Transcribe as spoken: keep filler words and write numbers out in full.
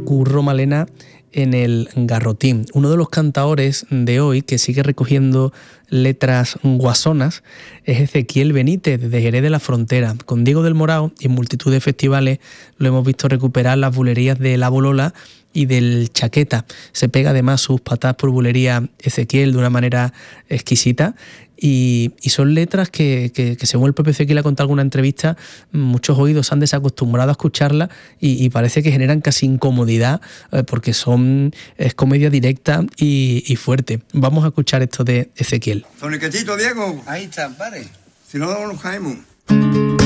Curro Malena en el Garrotín. Uno de los cantaores de hoy que sigue recogiendo letras guasonas es Ezequiel Benítez, de Jerez de la Frontera. Con Diego del Morao y en multitud de festivales lo hemos visto recuperar las bulerías de La Bolola y del Chaqueta. Se pega además sus patas por bulería Ezequiel de una manera exquisita y, y son letras que, que, que según el propio Ezequiel ha contado en alguna entrevista, muchos oídos se han desacostumbrado a escucharlas y, y parece que generan casi incomodidad eh, porque son es comedia directa y, y fuerte. Vamos a escuchar esto de Ezequiel. Soniquetito, Diego. Ahí está, pare. Si no, no nos caemos.